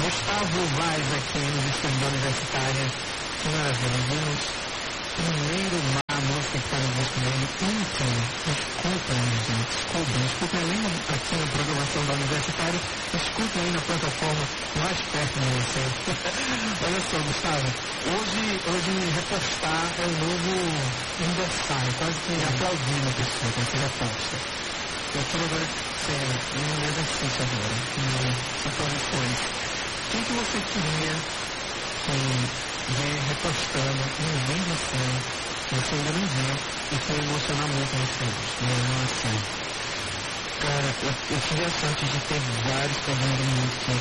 Gustavo Vaz aqui nos estúdios da Universitária. Que maravilha, vimos primeiro mar, a música que está no disco dele. Então, escutem, gente, escutem ali aqui na programação da Universitária, escutem aí na plataforma mais perto de vocês. Olha só, Gustavo, hoje repostar é o novo aniversário, quase que aplaudir a pessoa quando você reposta. Eu estou agora, sério, em exercício agora, em posições. Quem que você queria ver repostando um vídeo assim, você ainda não viu, e foi emocionar muito você hoje? Nossa, cara, eu tive a sorte de ter vários programas muito